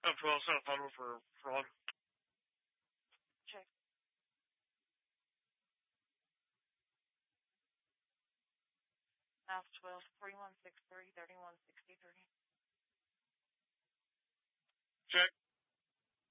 12 South Huddle for fraud. Check. Mass 12, 3163, 3163. Check.